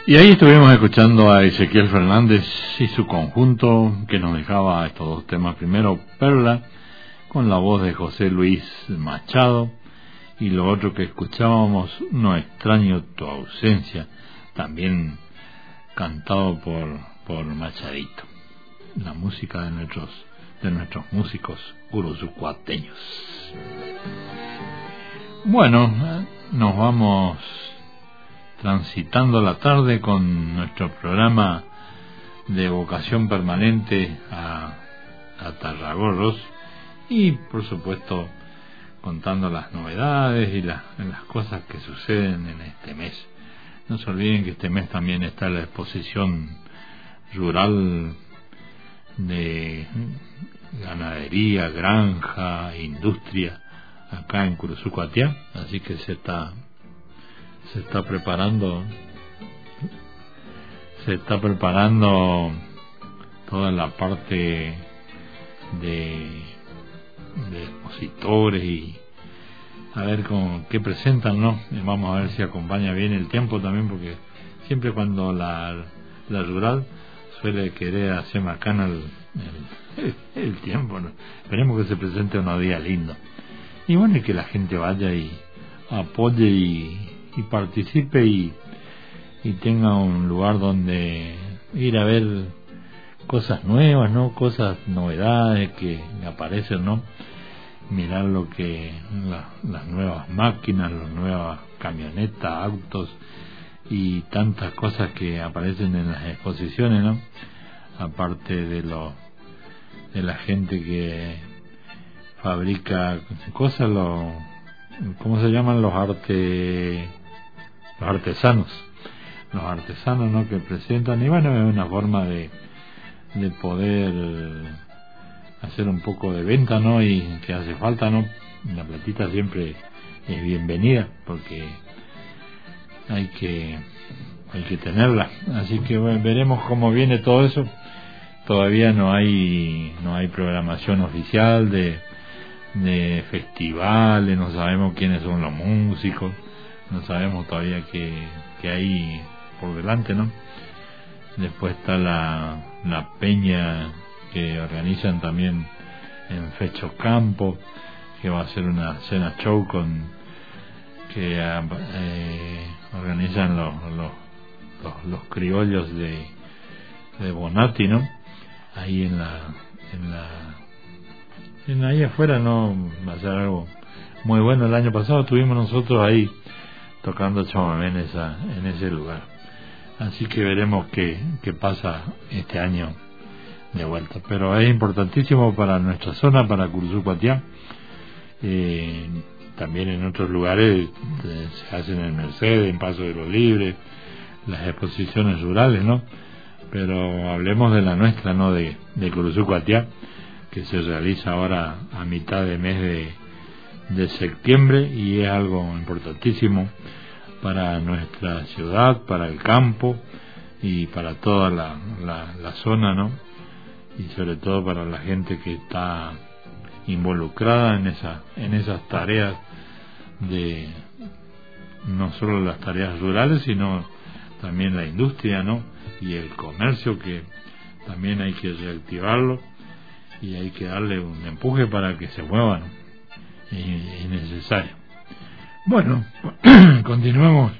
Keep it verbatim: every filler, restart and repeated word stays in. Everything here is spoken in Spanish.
Y ahí estuvimos escuchando a Ezequiel Fernández y su conjunto, que nos dejaba estos dos temas. Primero, Perla, con la voz de José Luis Machado, y lo otro que escuchábamos, No extraño tu ausencia, también cantado por, por Machadito. La música de nuestros, de nuestros músicos guruzucuateños. Bueno, nos vamos transitando la tarde con nuestro programa de vocación permanente a, a Tarragorros, y por supuesto contando las novedades y las, las cosas que suceden en este mes. No se olviden que este mes también está la exposición rural de ganadería, granja, industria acá en Curuzucuatiá, así que se está se está preparando se está preparando toda la parte de, de expositores y a ver con qué presentan, ¿no? Vamos a ver si acompaña bien el tiempo también, porque siempre cuando la, la rural suele querer hacer macana el, el, el tiempo, ¿no? Esperemos que se presente unos días lindos y bueno, y que la gente vaya y apoye y y participe y, y tenga un lugar donde ir a ver cosas nuevas, ¿no? Cosas, novedades que aparecen, ¿no? Mirar lo que la, las nuevas máquinas, las nuevas camionetas, autos y tantas cosas que aparecen en las exposiciones, ¿no? Aparte de lo de la gente que fabrica cosas, lo, ¿cómo se llaman? Los artes los artesanos, los artesanos, ¿no? Que presentan, y bueno, es una forma de, de poder hacer un poco de venta, ¿no? Y que hace falta, ¿no? La platita siempre es bienvenida, porque hay que hay que tenerla, así que bueno, veremos cómo viene todo eso. Todavía no hay no hay programación oficial de de festivales, no sabemos quiénes son los músicos, no sabemos todavía qué, qué hay por delante, ¿no? Después está la, la peña que organizan también en Fecho Campo, que va a ser una cena show con que eh, organizan los, los, los, los criollos de, de Bonatti, ¿no? Ahí en la, en la en ahí afuera, ¿no? Va a ser algo muy bueno. El año pasado estuvimos nosotros ahí tocando chamamé en, esa, en ese lugar, así que veremos qué, qué pasa este año de vuelta, pero es importantísimo para nuestra zona, para Curuzucuatiá. Eh, también en otros lugares eh, se hacen en Mercedes, en Paso de los Libres, las exposiciones rurales, ¿no? Pero hablemos de la nuestra, ¿no? De, de Curuzucuatiá, que se realiza ahora a mitad de mes de, de septiembre, y es algo importantísimo para nuestra ciudad, para el campo y para toda la, la, la zona, ¿no? Y sobre todo para la gente que está involucrada en esa, en esas tareas de no solo las tareas rurales, sino también la industria, ¿no? Y el comercio, que también hay que reactivarlo y hay que darle un empuje para que se muevan, es necesario. Bueno, continuemos